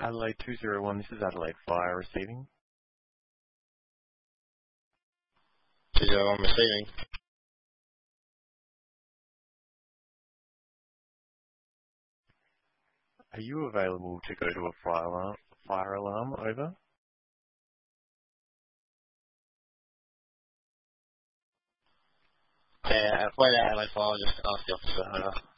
Adelaide 201, this is Adelaide Fire receiving. 201 receiving. Are you available to go to a fire alarm? Over. Yeah, wait out, Adelaide Fire, just ask the officer. Over.